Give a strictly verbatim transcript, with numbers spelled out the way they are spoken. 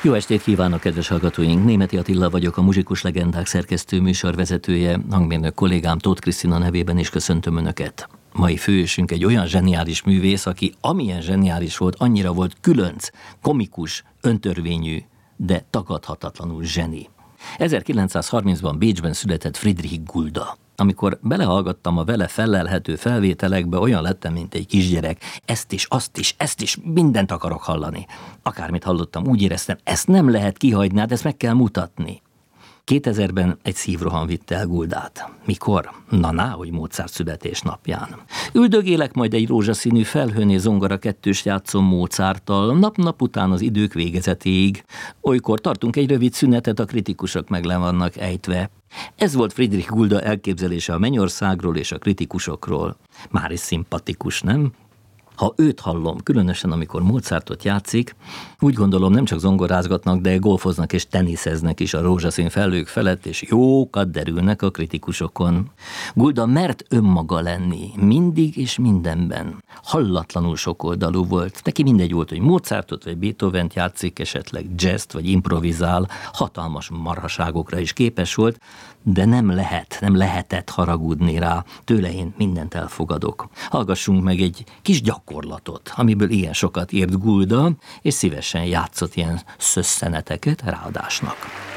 Jó estét kívánok, kedves hallgatóink! Németi Attila vagyok, a Muzsikus Legendák szerkesztő műsorvezetője, hangmérnök kollégám Tóth Krisztina nevében is köszöntöm Önöket. Mai főhősünk egy olyan zseniális művész, aki amilyen zseniális volt, annyira volt különc, komikus, öntörvényű, de tagadhatatlanul zseni. ezerkilencszázharmincban Bécsben született Friedrich Gulda. Amikor belehallgattam a vele fellelhető felvételekbe, olyan lettem, mint egy kisgyerek. Ezt is, azt is, ezt is, mindent akarok hallani. Akármit hallottam, úgy éreztem, ezt nem lehet kihagyni, hát ezt meg kell mutatni. kétezerben egy szívroham vitte el Guldát. Mikor? Na ná, hogy Mozart születésnapján. Üldögélek majd egy rózsaszínű felhőn és zongora kettős játszom Mozarttal, nap-nap után az idők végezetéig. Olykor tartunk egy rövid szünetet, a kritikusok meg le vannak ejtve. Ez volt Friedrich Gulda elképzelése a mennyországról és a kritikusokról. Már is szimpatikus, nem? Ha őt hallom, különösen amikor Mozartot játszik, úgy gondolom nem csak zongorázgatnak, de golfoznak és teniszeznek is a rózsaszín felhők felett, és jókat derülnek a kritikusokon. Gulda mert önmaga lenni, mindig és mindenben. Hallatlanul sokoldalú volt. Neki mindegy volt, hogy Mozartot vagy Beethovent játszik, esetleg jazzt vagy improvizál, hatalmas marhaságokra is képes volt, de nem lehet, nem lehetett haragudni rá. Tőle én mindent elfogadok. Hallgassunk meg egy kis gyakorlatot, amiből ilyen sokat ért Gulda, és szívesen játszott ilyen szösszeneteket ráadásnak.